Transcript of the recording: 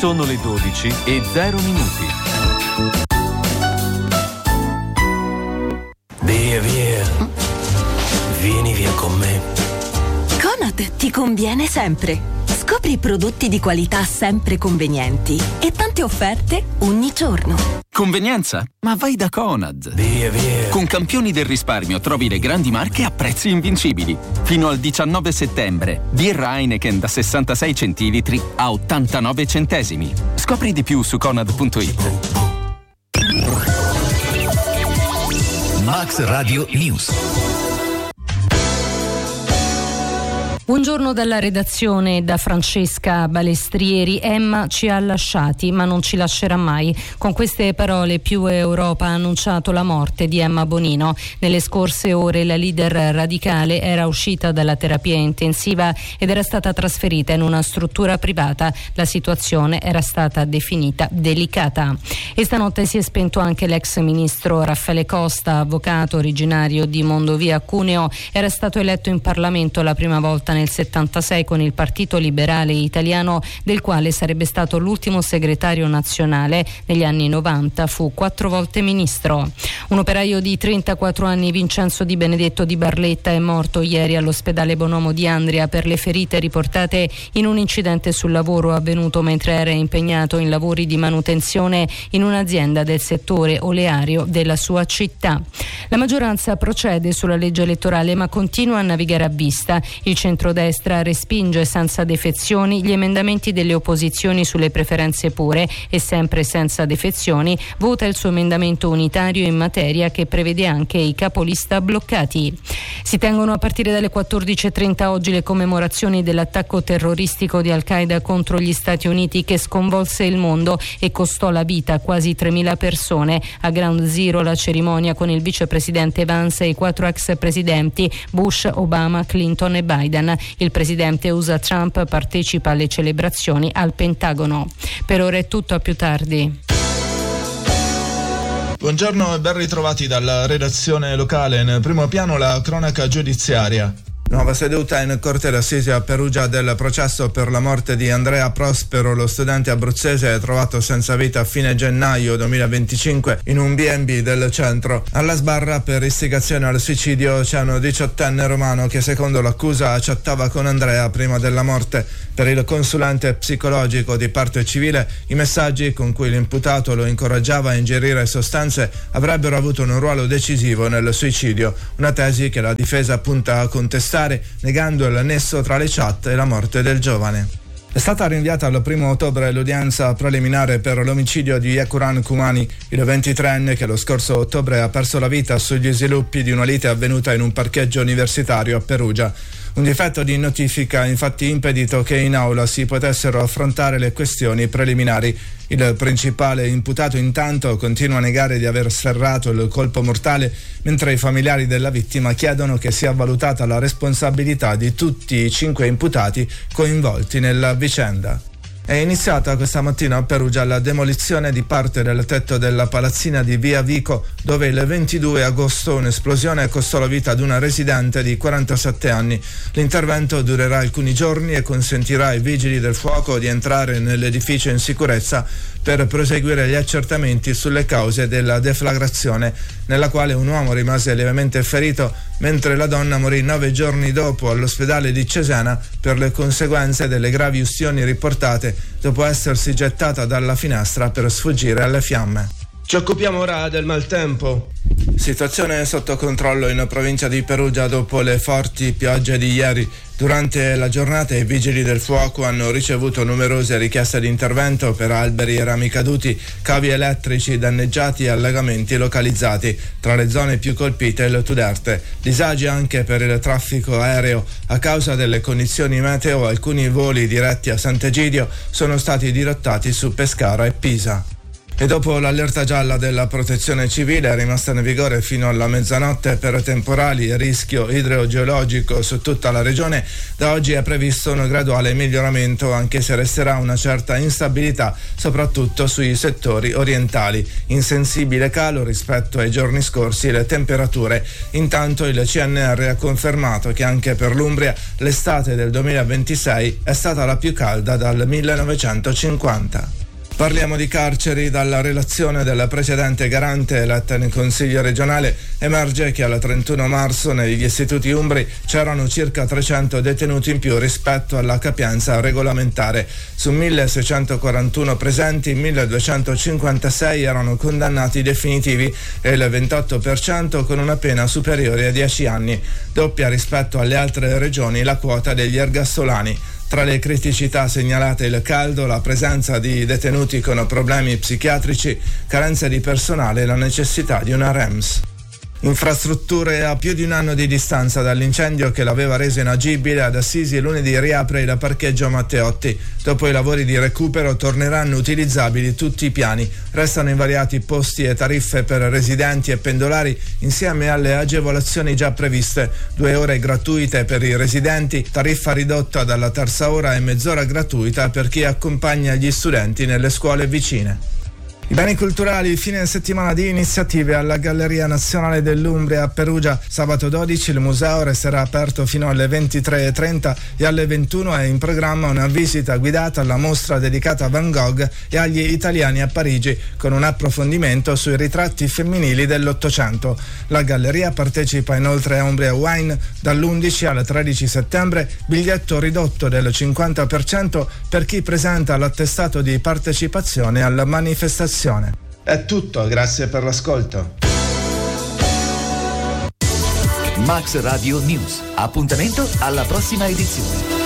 Sono le 12:0. Via. Vieni via con me. Conad ti conviene sempre. Scopri prodotti di qualità sempre convenienti e tante offerte ogni giorno. Convenienza? Ma vai da Conad. Via. Con Campioni del risparmio trovi le grandi marche a prezzi invincibili. Fino al 19 settembre. Birra Heineken da 66 centilitri a 89 centesimi. Scopri di più su Conad.it. Max Radio News. Buongiorno dalla redazione, da Francesca Balestrieri. Emma ci ha lasciati, ma non ci lascerà mai. Con queste parole Più Europa ha annunciato la morte di Emma Bonino. Nelle scorse ore la leader radicale era uscita dalla terapia intensiva ed era stata trasferita in una struttura privata. La situazione era stata definita delicata. E stanotte si è spento anche l'ex ministro Raffaele Costa, avvocato originario di Mondovì a Cuneo. Era stato eletto in Parlamento la prima volta nel 76 con il Partito Liberale Italiano, del quale sarebbe stato l'ultimo segretario nazionale. Negli anni 90 fu 4 volte ministro. Un operaio di 34 anni, Vincenzo Di Benedetto di Barletta, è morto ieri all'ospedale Bonomo di Andria per le ferite riportate in un incidente sul lavoro avvenuto mentre era impegnato in lavori di manutenzione in un'azienda del settore oleario della sua città. La maggioranza procede sulla legge elettorale ma continua a navigare a vista. Il centrodestra respinge senza defezioni gli emendamenti delle opposizioni sulle preferenze pure e, sempre senza defezioni, vota il suo emendamento unitario in materia che prevede anche i capolista bloccati. Si tengono a partire dalle 14:30 oggi le commemorazioni dell'attacco terroristico di Al-Qaeda contro gli Stati Uniti che sconvolse il mondo e costò la vita a quasi 3.000 persone. A Ground Zero la cerimonia con il vicepresidente Vance e i 4 ex presidenti Bush, Obama, Clinton e Biden. Il presidente USA Trump partecipa alle celebrazioni al Pentagono. Per ora è tutto, a più tardi. Buongiorno e ben ritrovati dalla redazione locale. Nel primo piano la cronaca giudiziaria. Nuova seduta in Corte d'Assise a Perugia del processo per la morte di Andrea Prospero, lo studente abruzzese trovato senza vita a fine gennaio 2025 in un B&B del centro. Alla sbarra per istigazione al suicidio c'è un 18enne romano che secondo l'accusa chattava con Andrea prima della morte. Per il consulente psicologico di parte civile i messaggi con cui l'imputato lo incoraggiava a ingerire sostanze avrebbero avuto un ruolo decisivo nel suicidio, una tesi che la difesa punta a contestare negando il nesso tra le chat e la morte del giovane. È stata rinviata al 1 ottobre l'udienza preliminare per l'omicidio di Yekuran Kumani, il 23enne che lo scorso ottobre ha perso la vita sugli sviluppi di una lite avvenuta in un parcheggio universitario a Perugia. Un difetto di notifica ha infatti impedito che in aula si potessero affrontare le questioni preliminari. Il principale imputato intanto continua a negare di aver sferrato il colpo mortale, mentre i familiari della vittima chiedono che sia valutata la responsabilità di tutti i 5 imputati coinvolti nella vicenda. È iniziata questa mattina a Perugia la demolizione di parte del tetto della palazzina di Via Vico, dove il 22 agosto un'esplosione costò la vita ad una residente di 47 anni. L'intervento durerà alcuni giorni e consentirà ai vigili del fuoco di entrare nell'edificio in sicurezza per proseguire gli accertamenti sulle cause della deflagrazione, nella quale un uomo rimase lievemente ferito, mentre la donna morì 9 giorni dopo all'ospedale di Cesena per le conseguenze delle gravi ustioni riportate dopo essersi gettata dalla finestra per sfuggire alle fiamme. Ci occupiamo ora del maltempo. Situazione sotto controllo in provincia di Perugia dopo le forti piogge di ieri. Durante la giornata i vigili del fuoco hanno ricevuto numerose richieste di intervento per alberi e rami caduti, cavi elettrici danneggiati e allagamenti localizzati. Tra le zone più colpite il Tuderte. Disagi anche per il traffico aereo. A causa delle condizioni meteo alcuni voli diretti a Sant'Egidio sono stati dirottati su Pescara e Pisa. E dopo l'allerta gialla della protezione civile rimasta in vigore fino alla mezzanotte per temporali e rischio idrogeologico su tutta la regione, da oggi è previsto un graduale miglioramento, anche se resterà una certa instabilità soprattutto sui settori orientali. Insensibile calo rispetto ai giorni scorsi le temperature. Intanto il CNR ha confermato che anche per l'Umbria l'estate del 2026 è stata la più calda dal 1950. Parliamo di carceri. Dalla relazione del precedente garante eletta in Consiglio regionale emerge che al 31 marzo negli istituti umbri c'erano circa 300 detenuti in più rispetto alla capienza regolamentare. Su 1641 presenti, 1256 erano condannati definitivi e il 28% con una pena superiore a 10 anni. Doppia rispetto alle altre regioni la quota degli ergastolani. Tra le criticità segnalate il caldo, la presenza di detenuti con problemi psichiatrici, carenza di personale e la necessità di una REMS. Infrastrutture. A più di un anno di distanza dall'incendio che l'aveva reso inagibile, ad Assisi lunedì riapre il parcheggio Matteotti. Dopo i lavori di recupero torneranno utilizzabili tutti i piani. Restano invariati posti e tariffe per residenti e pendolari insieme alle agevolazioni già previste. 2 ore gratuite per i residenti, tariffa ridotta dalla terza ora e mezz'ora gratuita per chi accompagna gli studenti nelle scuole vicine. I beni culturali, fine settimana di iniziative alla Galleria Nazionale dell'Umbria a Perugia. Sabato 12 il museo resterà aperto fino alle 23:30 e alle 21 è in programma una visita guidata alla mostra dedicata a Van Gogh e agli italiani a Parigi, con un approfondimento sui ritratti femminili dell'Ottocento. La galleria partecipa inoltre a Umbria Wine dall'11 al 13 settembre, biglietto ridotto del 50% per chi presenta l'attestato di partecipazione alla manifestazione. È tutto, grazie per l'ascolto. Max Radio News. Appuntamento alla prossima edizione.